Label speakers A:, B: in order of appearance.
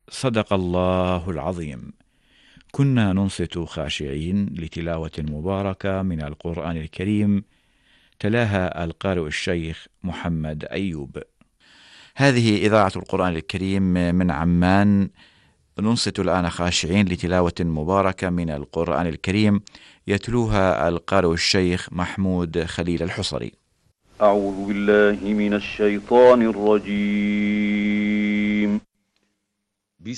A: صدق الله العظيم. كنا ننصت خاشعين لتلاوة مباركة من القرآن الكريم، تلاها القارئ الشيخ محمد أيوب. هذه إذاعة القرآن الكريم من عمان. ننصت الآن خاشعين لتلاوة مباركة من القرآن الكريم، يتلوها القارئ الشيخ محمود خليل الحصري.
B: أعوذ بالله من الشيطان الرجيم.